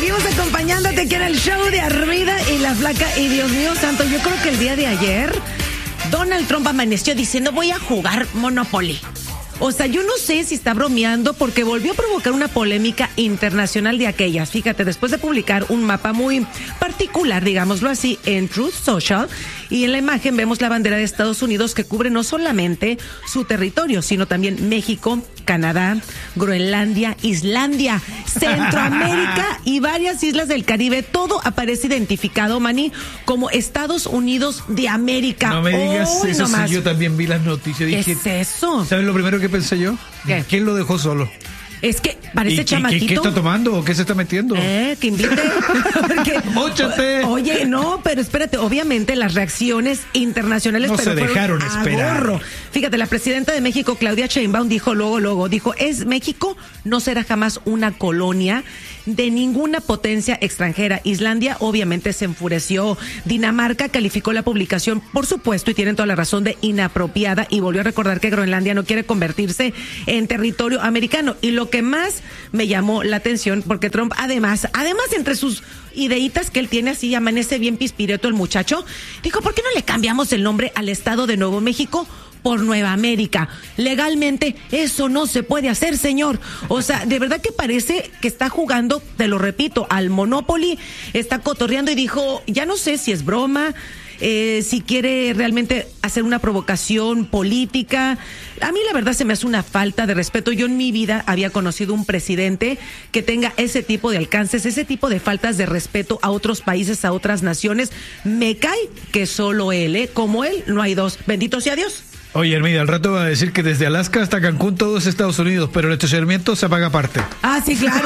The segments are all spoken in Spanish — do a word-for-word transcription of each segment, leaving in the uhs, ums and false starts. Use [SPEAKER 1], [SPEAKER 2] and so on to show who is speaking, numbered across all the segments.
[SPEAKER 1] Seguimos acompañándote aquí en el show de Armida y la Flaca. Y Dios mío santo, yo creo que el día de ayer Donald Trump amaneció diciendo voy a jugar Monopoly. O sea, yo no sé si está bromeando porque volvió a provocar una polémica internacional de aquellas. Fíjate, después de publicar un mapa muy particular, digámoslo así, en Truth Social, y en la imagen vemos la bandera de Estados Unidos que cubre no solamente su territorio, sino también México, Canadá, Groenlandia, Islandia, Centroamérica y varias islas del Caribe. Todo aparece identificado, Manny, como Estados Unidos de América.
[SPEAKER 2] No me digas
[SPEAKER 1] oh,
[SPEAKER 2] eso,
[SPEAKER 1] no
[SPEAKER 2] si yo también vi las noticias.
[SPEAKER 1] ¿Qué
[SPEAKER 2] Dije,
[SPEAKER 1] es eso?
[SPEAKER 2] ¿sabes lo primero que pensé yo?
[SPEAKER 1] ¿Qué?
[SPEAKER 2] ¿Quién lo dejó solo?
[SPEAKER 1] Es que parece
[SPEAKER 2] ¿Y,
[SPEAKER 1] chamaquito.
[SPEAKER 2] ¿qué, qué está tomando o qué se está metiendo?
[SPEAKER 1] Eh, que invite. Porque,
[SPEAKER 2] ¡Móchate!
[SPEAKER 1] Oye, no, pero espérate, obviamente las reacciones internacionales
[SPEAKER 2] No
[SPEAKER 1] pero
[SPEAKER 2] se dejaron
[SPEAKER 1] a
[SPEAKER 2] esperar.
[SPEAKER 1] gorro. Fíjate, la presidenta de México, Claudia Sheinbaum, dijo luego, luego, dijo, es México no será jamás una colonia de ninguna potencia extranjera. Islandia obviamente se enfureció. Dinamarca calificó la publicación, por supuesto, y tienen toda la razón, de inapropiada, y volvió a recordar que Groenlandia no quiere convertirse en territorio americano. Y lo que más me llamó la atención, porque Trump además, además entre sus ideitas que él tiene, así amanece bien pispireto el muchacho, dijo, ¿por qué no le cambiamos el nombre al estado de Nuevo México por Nueva América? Legalmente eso no se puede hacer, señor. O sea, de verdad que parece que está jugando, te lo repito, al Monopoly, está cotorreando, y dijo, ya no sé si es broma, eh, si quiere realmente hacer una provocación política. A mí la verdad se me hace una falta de respeto. Yo en mi vida había conocido un presidente que tenga ese tipo de alcances, ese tipo de faltas de respeto a otros países, a otras naciones. Me cae que solo él, ¿eh? Como él no hay dos. Bendito sea Dios.
[SPEAKER 2] Oye, Hermida, al rato va a decir que desde Alaska hasta Cancún todo es Estados Unidos, pero el estacionamiento se paga aparte.
[SPEAKER 1] Ah, sí, claro.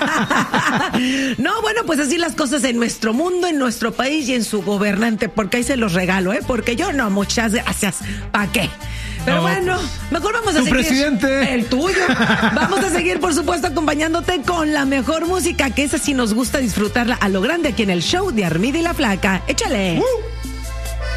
[SPEAKER 1] No, bueno, pues así las cosas en nuestro mundo, en nuestro país y en su gobernante, porque ahí se los regalo, ¿eh? Porque yo no, muchas gracias. ¿Para qué? Pero
[SPEAKER 2] no,
[SPEAKER 1] bueno, mejor vamos a
[SPEAKER 2] tu
[SPEAKER 1] seguir.
[SPEAKER 2] Presidente.
[SPEAKER 1] El tuyo. Vamos a seguir, por supuesto, acompañándote con la mejor música, que esa sí nos gusta disfrutarla a lo grande aquí en el show de Armida y la Flaca. Échale. Uh.